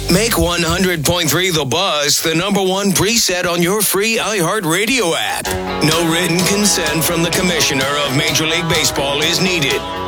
Make 100.3 The Buzz the number one preset on your free iHeartRadio app. No written consent from the Commissioner of Major League Baseball is needed.